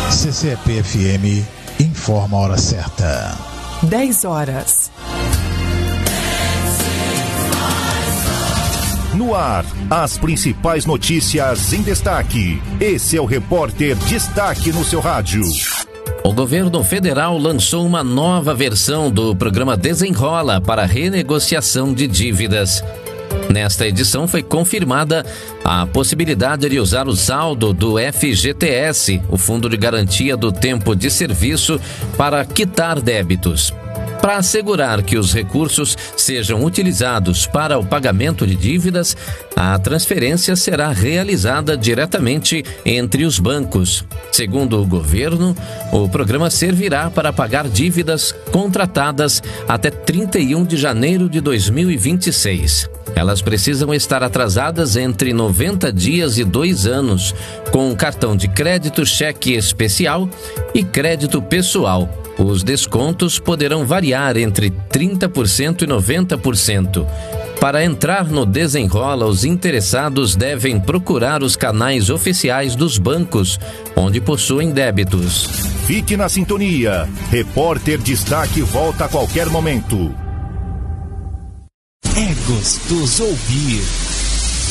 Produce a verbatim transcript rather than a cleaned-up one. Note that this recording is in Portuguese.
C C P F M informa a hora certa. dez horas. No ar, as principais notícias em destaque. Esse é o Repórter Destaque no seu rádio. O governo federal lançou uma nova versão do programa Desenrola para renegociação de dívidas. Nesta edição foi confirmada a possibilidade de usar o saldo do F G T S, o Fundo de Garantia do Tempo de Serviço, para quitar débitos. Para assegurar que os recursos sejam utilizados para o pagamento de dívidas, a transferência será realizada diretamente entre os bancos. Segundo o governo, o programa servirá para pagar dívidas contratadas até trinta e um de janeiro de dois mil e vinte e seis. Elas precisam estar atrasadas entre noventa dias e dois anos, com cartão de crédito, cheque especial e crédito pessoal. Os descontos poderão variar entre trinta por cento e noventa por cento. Para entrar no Desenrola, os interessados devem procurar os canais oficiais dos bancos, onde possuem débitos. Fique na sintonia. Repórter Destaque volta a qualquer momento. É gostoso ouvir